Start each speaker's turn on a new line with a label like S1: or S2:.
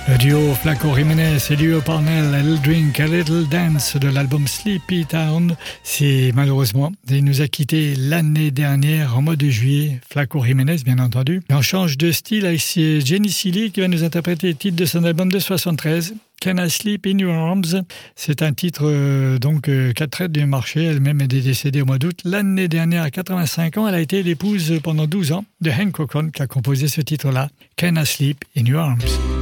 S1: Le duo Flaco Jiménez et Leo Parnell, A Little Drink, A Little Dance de l'album Sleepy Town. C'est malheureusement, il nous a quittés l'année dernière en mois de juillet. Flaco Jiménez, bien entendu. Et on change de style avec Jenny Seeley qui va nous interpréter le titre de son album de 73. Can I Sleep in Your Arms? C'est un titre qu'elle traite du marché. Elle-même est décédée au mois d'août. L'année dernière, à 85 ans, elle a été l'épouse pendant 12 ans de Hank Cochran qui a composé ce titre-là. Can I Sleep in Your Arms?